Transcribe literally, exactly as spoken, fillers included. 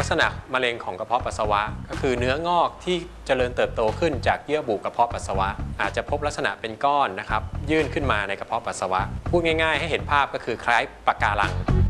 ลักษณะมะเร็งของกระเพาะปัสสาวะก็คือเนื้องอกที่เจริญเติบโตขึ้นจากเยื่อบุกระเพาะปัสสาวะอาจจะพบลักษณะเป็นก้อนนะครับยื่นขึ้นมาในกระเพาะปัสสาวะพูดง่ายๆให้เห็นภาพก็คือคล้ายปะการัง